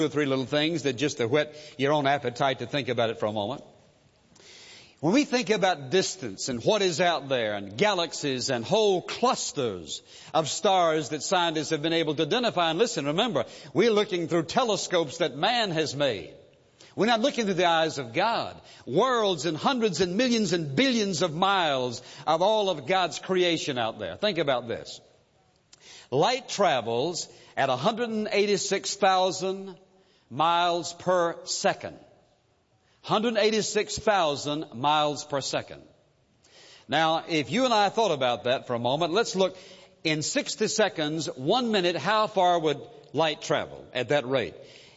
Two or three little things that just to whet your own appetite to think about it for a moment. When we think about distance and what is out there and galaxies and whole clusters of stars that scientists have been able to identify, and listen, remember, we're looking through telescopes that man has made. We're not looking through the eyes of God. Worlds and hundreds and millions and billions of miles of all of God's creation out there. Think about this. Light travels at 186,000 miles per second. 186,000 miles per second. Now, if you and I thought about that for a moment, let's look in 60 seconds, 1 minute, how far would light travel at that rate?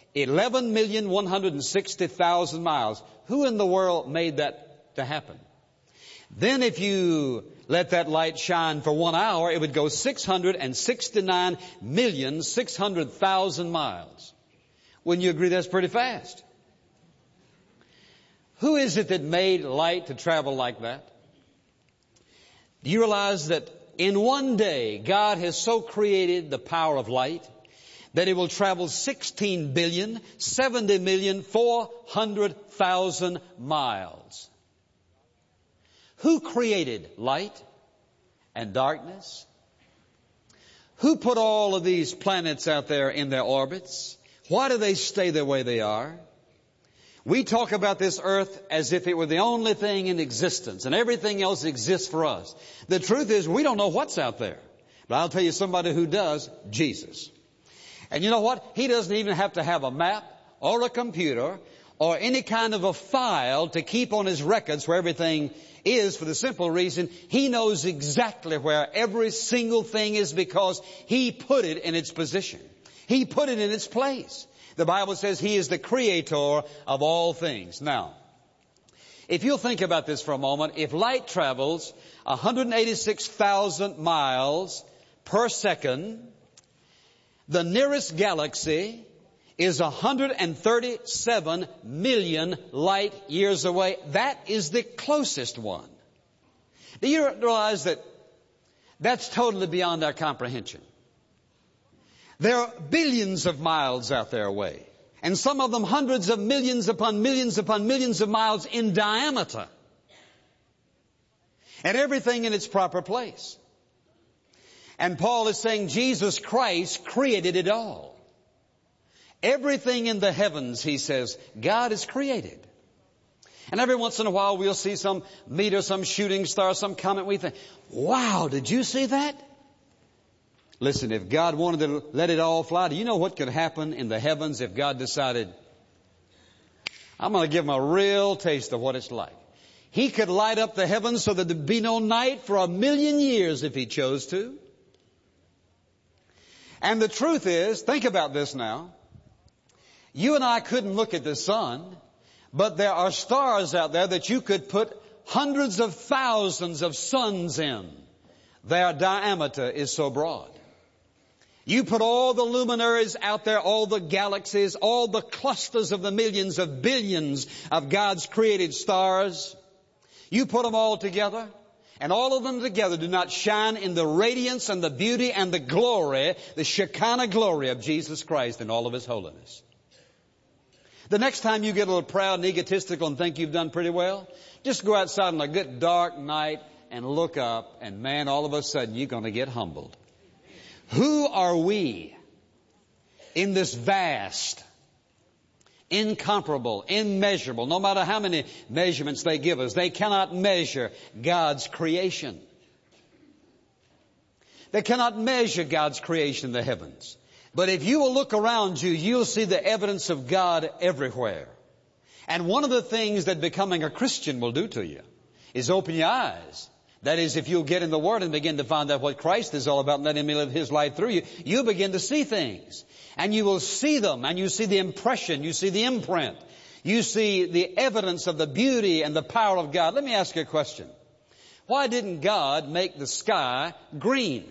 11,160,000 miles. Who in the world made that to happen? Then if you let that light shine for 1 hour, it would go 669,600,000 miles. Wouldn't you agree that's pretty fast? Who is it that made light to travel like that? Do you realize that in one day, God has so created the power of light that it will travel 16,070,400,000 miles? Who created light and darkness? Who put all of these planets out there in their orbits? Why do they stay the way they are? We talk about this earth as if it were the only thing in existence and everything else exists for us. The truth is we don't know what's out there. But I'll tell you somebody who does, Jesus. And you know what? He doesn't even have to have a map or a computer or any kind of a file to keep on his records where everything is, for the simple reason he knows exactly where every single thing is because he put it in its position. He put it in its place. The Bible says he is the creator of all things. Now, if you'll think about this for a moment, if light travels 186,000 miles per second, the nearest galaxy is 137 million light years away. That is the closest one. Do you realize that that's totally beyond our comprehension? There are billions of miles out there away, and some of them hundreds of millions upon millions upon millions of miles in diameter, and everything in its proper place. And Paul is saying Jesus Christ created it all. Everything in the heavens, he says, God has created. And every once in a while we'll see some meteor, some shooting star, some comet. We think, wow, did you see that? Listen, if God wanted to let it all fly, do you know what could happen in the heavens if God decided, I'm going to give them a real taste of what it's like? He could light up the heavens so that there'd be no night for 1,000,000 years if he chose to. And the truth is, think about this now. You and I couldn't look at the sun, but there are stars out there that you could put hundreds of thousands of suns in. Their diameter is so broad. You put all the luminaries out there, all the galaxies, all the clusters of the millions of billions of God's created stars. You put them all together, and all of them together do not shine in the radiance and the beauty and the glory, the Shekinah glory of Jesus Christ in all of His holiness. The next time you get a little proud and egotistical and think you've done pretty well, just go outside on a good dark night and look up, and man, all of a sudden you're going to get humbled. Who are we in this vast, incomparable, immeasurable, no matter how many measurements they give us, they cannot measure God's creation. They cannot measure God's creation in the heavens. But if you will look around you, you'll see the evidence of God everywhere. And one of the things that becoming a Christian will do to you is open your eyes. That is, if you'll get in the Word and begin to find out what Christ is all about and let Him live His life through you, you'll begin to see things. And you will see them, and you see the impression, you see the imprint, you see the evidence of the beauty and the power of God. Let me ask you a question. Why didn't God make the sky green?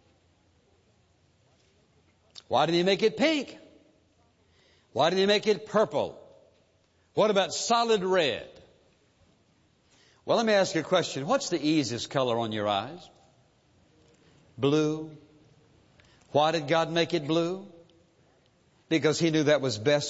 Why didn't He make it pink? Why didn't He make it purple? What about solid red? Well, let me ask you a question. What's the easiest color on your eyes? Blue. Why did God make it blue? Because He knew that was best